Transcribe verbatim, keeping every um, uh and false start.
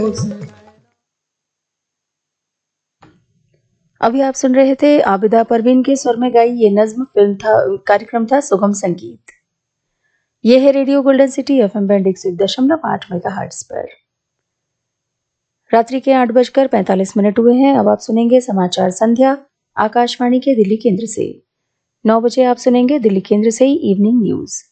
अभी आप सुन रहे थे आबिदा परवीन के स्वर में गाई ये नज्म। फिल्म था कार्यक्रम था सुगम संगीत। ये है radio golden city FM band एक सौ एक दशमलव आठ मेगाहर्ट्ज पर। रात्रि के आठ बजकर पैंतालीस मिनट हुए हैं। अब आप सुनेंगे समाचार संध्या आकाशवाणी के दिल्ली केंद्र से। नौ बजे आप सुनेंगे दिल्ली केंद्र से इवनिंग न्यूज।